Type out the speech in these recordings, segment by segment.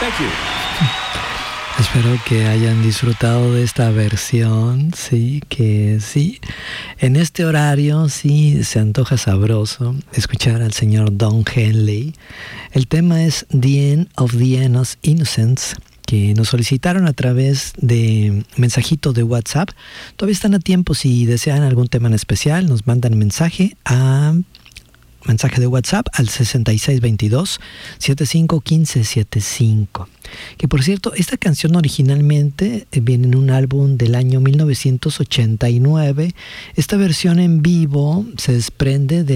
Thank you. Espero que hayan disfrutado de esta versión, sí, que sí. En este horario sí se antoja sabroso escuchar al señor Don Henley. El tema es The End of the Innocents, que nos solicitaron a través de mensajito de WhatsApp. Todavía están a tiempo, si desean algún tema en especial, nos mandan mensaje de WhatsApp al 6622-751575. Que por cierto, esta canción originalmente viene en un álbum del año 1989. Esta versión en vivo se desprende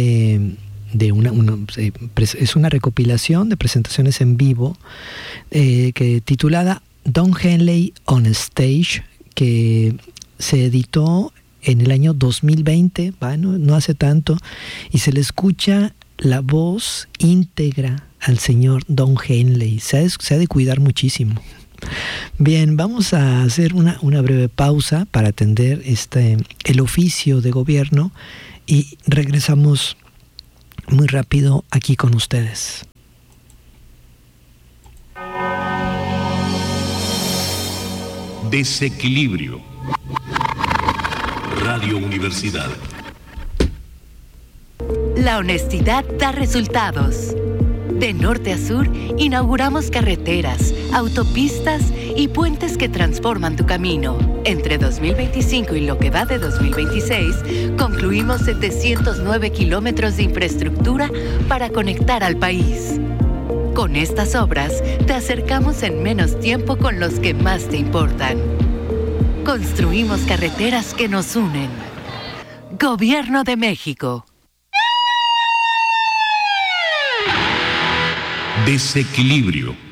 es una recopilación de presentaciones en vivo que titulada Don Henley on Stage, que se editó en el año 2020, bueno, no hace tanto, y se le escucha la voz íntegra al señor Don Henley. Se ha de cuidar muchísimo. Bien, vamos a hacer una breve pausa para atender el oficio de gobierno y regresamos muy rápido aquí con ustedes. Desequilibrio. Radio Universidad. La honestidad da resultados. De norte a sur, inauguramos carreteras, autopistas y puentes que transforman tu camino. Entre 2025 y lo que va de 2026, concluimos 709 kilómetros de infraestructura para conectar al país. Con estas obras, te acercamos en menos tiempo con los que más te importan. Construimos carreteras que nos unen. Gobierno de México. Desequilibrio.